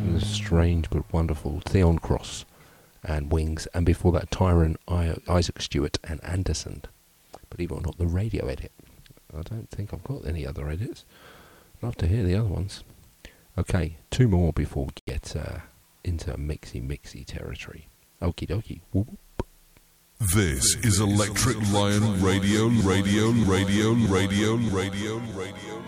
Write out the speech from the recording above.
The strange but wonderful Theon Cross and Wings, and before that Tyron, Isaac Stewart and Anderson. Believe it or not, the radio edit. I don't think I've got any other edits. I'd love to hear the other ones. Okay, 2 more before we get into mixy territory. Okie dokie. Whoop. This is Electric Lion Radio.